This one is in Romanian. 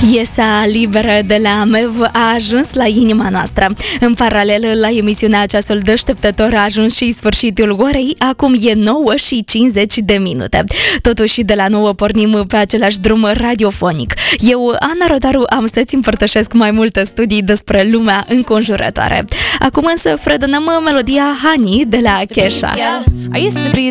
Piesa liberă de la MEV a ajuns la inima noastră. În paralel, la emisiunea Ceasul Deșteptător a ajuns și sfârșitul orei, acum e 9:50. Totuși, de la 9 pornim pe același drum radiofonic. Eu, Ana Rotaru, am să-ți împărtășesc mai multe studii despre lumea înconjurătoare. Acum însă fredonăm melodia Honey de la Kesha. I used to be